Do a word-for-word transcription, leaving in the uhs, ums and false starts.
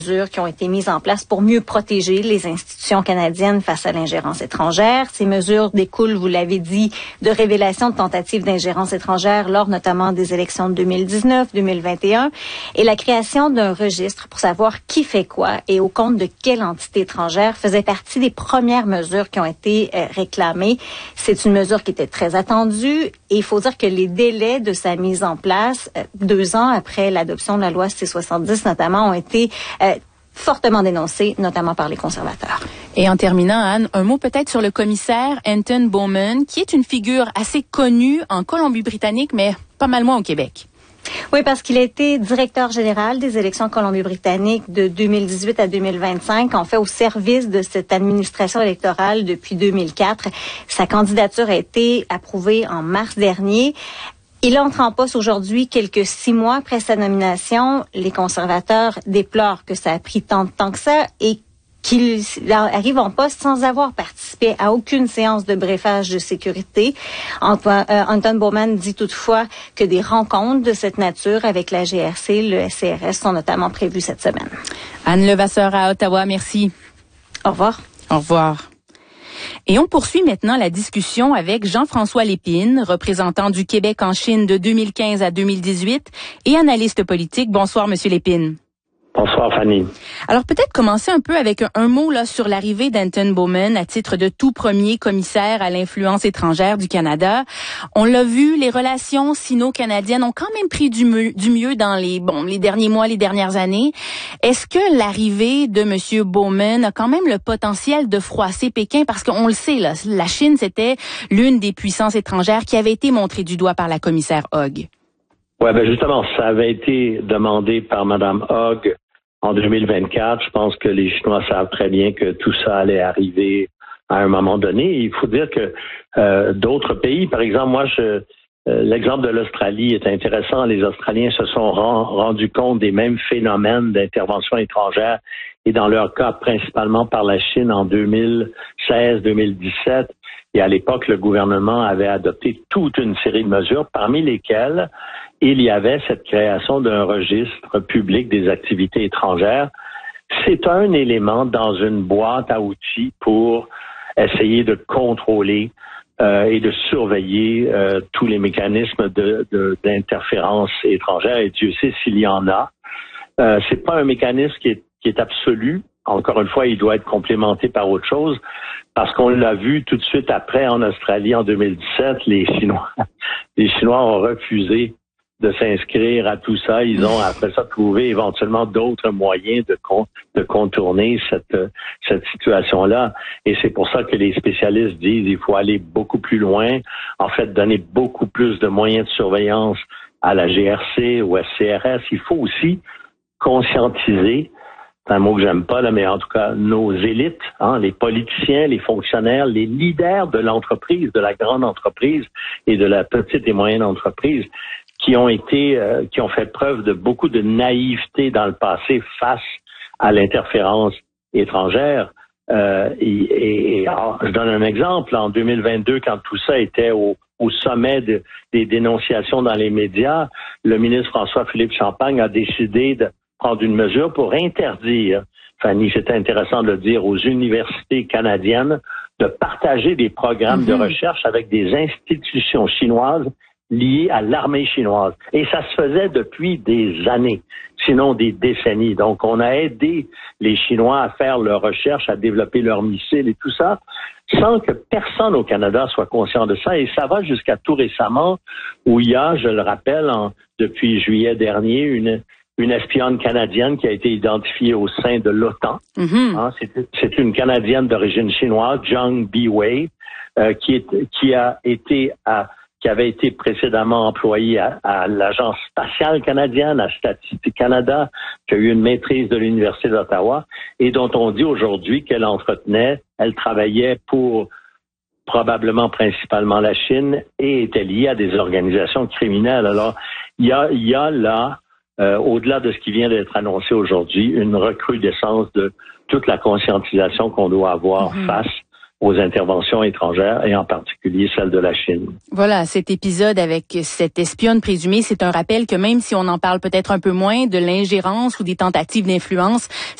mesures qui ont été mises en place pour mieux protéger les institutions canadiennes face à l'ingérence étrangère. Ces mesures découlent, vous l'avez dit, de révélations de tentatives d'ingérence étrangère lors notamment des élections de deux mille dix-neuf, deux mille vingt et un, et la création d'un registre pour savoir qui fait quoi et au compte de quelle entité étrangère faisait partie des premières mesures qui ont été euh, réclamées. C'est une mesure qui était très attendue et il faut dire que les délais de sa mise en place, euh, deux ans après l'adoption de la loi C soixante-dix notamment, ont été euh, fortement dénoncé, notamment par les conservateurs. Et en terminant, Anne, un mot peut-être sur le commissaire Anton Bowman, qui est une figure assez connue en Colombie-Britannique, mais pas mal moins au Québec. Oui, parce qu'il a été directeur général des élections Colombie-Britannique de deux mille dix-huit à deux mille vingt-cinq, en fait au service de cette administration électorale depuis deux mille quatre. Sa candidature a été approuvée en mars dernier. Il entre en poste aujourd'hui, quelques six mois après sa nomination. Les conservateurs déplorent que ça a pris tant de temps que ça et qu'il arrive en poste sans avoir participé à aucune séance de briefage de sécurité. Antoine, euh, Anton Bowman dit toutefois que des rencontres de cette nature avec la G R C, le S C R S, sont notamment prévues cette semaine. Anne Levasseur à Ottawa, merci. Au revoir. Au revoir. Et on poursuit maintenant la discussion avec Jean-François Lépine, représentant du Québec en Chine de deux mille quinze à deux mille dix-huit et analyste politique. Bonsoir, Monsieur Lépine. Bonsoir, Fanny. Alors, peut-être commencer un peu avec un, un mot là sur l'arrivée d'Anton Bowman à titre de tout premier commissaire à l'influence étrangère du Canada. On l'a vu, les relations sino-canadiennes ont quand même pris du mieux, du mieux dans les bon les derniers mois, les dernières années. Est-ce que l'arrivée de Monsieur Bowman a quand même le potentiel de froisser Pékin? Parce qu'on le sait, là, la Chine, c'était l'une des puissances étrangères qui avait été montrée du doigt par la commissaire Hogg. Ouais, ben justement, ça avait été demandé par Mme Hogg en deux mille vingt-quatre. Je pense que les Chinois savent très bien que tout ça allait arriver à un moment donné. Il faut dire que euh, d'autres pays, par exemple, moi, je, euh, l'exemple de l'Australie est intéressant. Les Australiens se sont rend, rendus compte des mêmes phénomènes d'intervention étrangère et dans leur cas, principalement par la Chine en deux mille seize deux mille dix-sept. Et à l'époque, le gouvernement avait adopté toute une série de mesures, parmi lesquelles il y avait cette création d'un registre public des activités étrangères. C'est un élément dans une boîte à outils pour essayer de contrôler euh, et de surveiller euh, tous les mécanismes de, de, d'interférence étrangère. Et Dieu sait s'il y en a. Euh, c'est pas un mécanisme qui est, qui est absolu. Encore une fois, il doit être complémenté par autre chose, parce qu'on l'a vu tout de suite après en Australie en deux mille dix-sept, les Chinois, les Chinois ont refusé de s'inscrire à tout ça. Ils ont après ça trouvé éventuellement d'autres moyens de, con, de contourner cette, cette situation-là. Et c'est pour ça que les spécialistes disent qu'il faut aller beaucoup plus loin, en fait donner beaucoup plus de moyens de surveillance à la G R C, au S C R S. Il faut aussi conscientiser, c'est un mot que j'aime pas, là, mais en tout cas, nos élites, hein, les politiciens, les fonctionnaires, les leaders de l'entreprise, de la grande entreprise et de la petite et moyenne entreprise, qui ont été, euh, qui ont fait preuve de beaucoup de naïveté dans le passé face à l'interférence étrangère. Euh, et, et alors, je donne un exemple. En deux mille vingt-deux, quand tout ça était au, au sommet de, des dénonciations dans les médias, le ministre François-Philippe Champagne a décidé de prendre une mesure pour interdire, Fanny, c'était intéressant de le dire, aux universités canadiennes de partager des programmes mm-hmm. de recherche avec des institutions chinoises liées à l'armée chinoise. Et ça se faisait depuis des années, sinon des décennies. Donc, on a aidé les Chinois à faire leurs recherches, à développer leurs missiles et tout ça, sans que personne au Canada soit conscient de ça. Et ça va jusqu'à tout récemment, où il y a, je le rappelle, en, depuis juillet dernier, une une espionne canadienne qui a été identifiée au sein de l'OTAN. Mm-hmm. Hein, c'est, c'est une Canadienne d'origine chinoise, Zhang Biwei, euh, qui, est, qui a été à qui avait été précédemment employée à, à l'Agence spatiale canadienne, à Statistique Canada, qui a eu une maîtrise de l'Université d'Ottawa, et dont on dit aujourd'hui qu'elle entretenait, elle travaillait pour probablement principalement la Chine et était liée à des organisations criminelles. Alors, il y a, il y a là, Euh, au-delà de ce qui vient d'être annoncé aujourd'hui, une recrudescence de toute la conscientisation qu'on doit avoir mm-hmm. face aux interventions étrangères et en particulier celle de la Chine. Voilà, cet épisode avec cette espionne présumée, c'est un rappel que même si on en parle peut-être un peu moins de l'ingérence ou des tentatives d'influence,